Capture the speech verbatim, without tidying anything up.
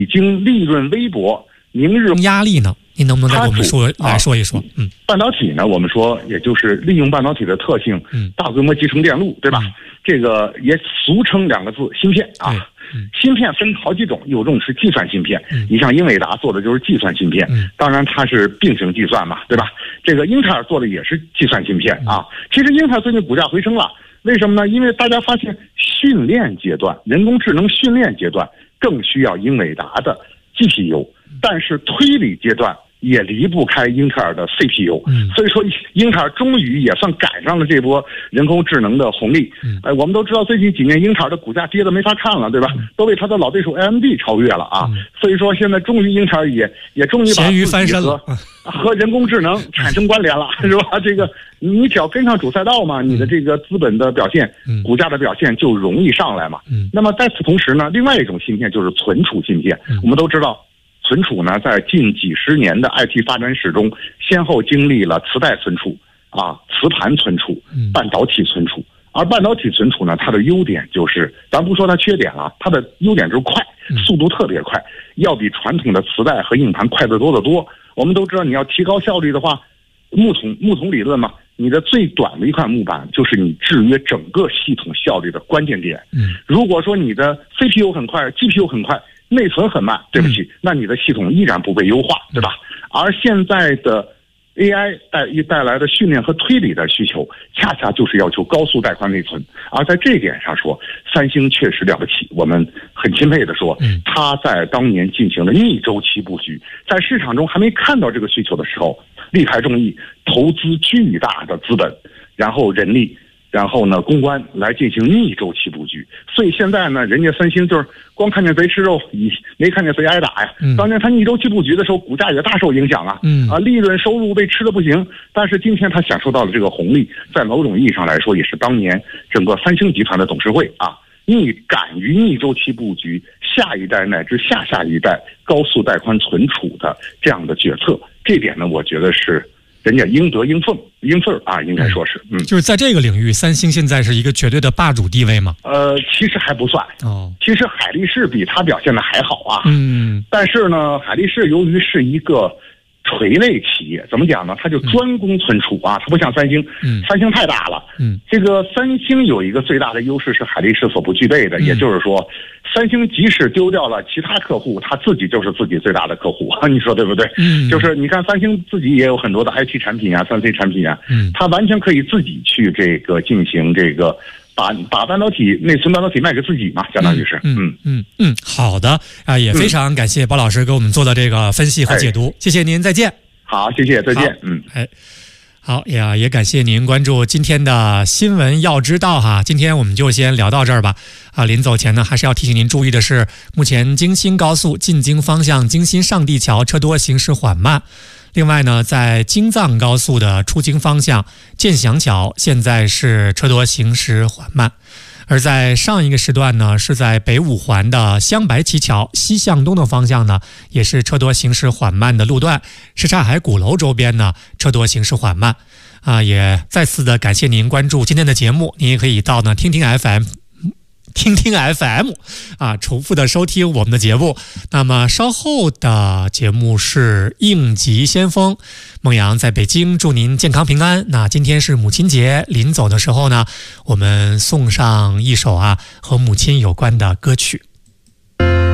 已经利润微薄，明日压力呢？您能不能再给我们说来说一说？嗯， 半导体呢，我们说也就是利用半导体的特性，嗯，大规模集成电路，对吧？嗯、这个也俗称两个字芯片啊。嗯、芯片分好几种，有种是计算芯片，嗯、你像英伟达做的就是计算芯片，嗯、当然它是并行计算嘛，对吧？这个英特尔做的也是计算芯片啊。其实英特尔最近股价回升了，为什么呢？因为大家发现训练阶段，人工智能训练阶段更需要英伟达的 G P U， 但是推理阶段也离不开英特尔的 C P U，嗯、所以说英特尔终于也算赶上了这波人工智能的红利。嗯、呃，我们都知道最近几年英特尔的股价跌得没法看了，对吧？嗯、都被他的老对手 A M D 超越了啊！嗯、所以说现在终于英特尔也也终于把咸鱼翻身了， 和人工智能产生关联了，是吧？这个你只要跟上主赛道嘛，你的这个资本的表现、嗯、股价的表现就容易上来嘛。嗯、那么在此同时呢，另外一种芯片就是存储芯片，嗯、我们都知道。存储呢，在近几十年的 I T 发展史中，先后经历了磁带存储、啊磁盘存储、半导体存储。而半导体存储呢，它的优点就是，咱不说它缺点了，它的优点就是快，速度特别快，要比传统的磁带和硬盘快得多得多。我们都知道，你要提高效率的话，木桶木桶理论嘛，你的最短的一块木板就是你制约整个系统效率的关键点。嗯，如果说你的 C P U 很快 ，G P U 很快，内存很慢，对不起，嗯、那你的系统依然不被优化，对吧？而现在的 A I 带一带来的训练和推理的需求，恰恰就是要求高速带宽内存。而在这一点上说，三星确实了不起，我们很钦佩的说，它在当年进行了逆周期布局，在市场中还没看到这个需求的时候，力排众议，投资巨大的资本，然后人力。然后呢，公关来进行逆周期布局，所以现在呢，人家三星就是光看见贼吃肉，没看见贼挨打呀。嗯、当年他逆周期布局的时候，股价也大受影响啊。嗯啊，利润收入被吃的不行，但是今天他享受到了这个红利，在某种意义上来说，也是当年整个三星集团的董事会啊，逆敢于逆周期布局下一代乃至下下一代高速带宽存储的这样的决策，这点呢，我觉得是。人家应得应奉应分啊，应该说是，嗯， 就是在这个领域，三星现在是一个绝对的霸主地位吗？ 呃，其实还不算哦，其实海力士比它表现的还好啊， 嗯， 但是呢，海力士由于是一个垂类企业，怎么讲呢？它就专攻存储啊，它不像三星，嗯，三星太大了，嗯，这个三星有一个最大的优势是海力士所不具备的，嗯、也就是说，三星即使丢掉了其他客户，它自己就是自己最大的客户，你说对不对？嗯，就是你看三星自己也有很多的 I T 产品啊、三 C 产品啊，嗯，它完全可以自己去这个进行这个。把把半导体内存半导体卖给自己嘛，相当于是， 嗯嗯嗯，好的啊，也非常感谢包老师给我们做的这个分析和解读，哎、谢谢您，再见。 好，谢谢，再见。嗯， 哎，好呀，也感谢您关注今天的新闻要知道哈，今天我们就先聊到这儿吧。啊，临走前呢，还是要提醒您注意的是，目前京新高速进京方向京新上地桥车多，行驶缓慢。另外呢，在京藏高速的出京方向建祥桥现在是车多行驶缓慢，而在上一个时段呢，是在北五环的镶白旗桥西向东的方向呢，也是车多行驶缓慢的路段。什刹海鼓楼周边呢，车多行驶缓慢。啊，也再次的感谢您关注今天的节目，您也可以到呢听听 F M。听听 F M 啊，重复的收听我们的节目。那么稍后的节目是应急先锋，孟阳在北京祝您健康平安。那今天是母亲节，临走的时候呢，我们送上一首啊和母亲有关的歌曲。